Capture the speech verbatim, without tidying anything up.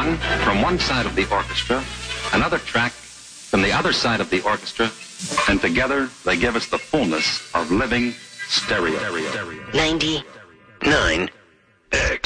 one from one side of the orchestra, another track from the other side of the orchestra, and together they give us the fullness of living stereo. ninety-nine X.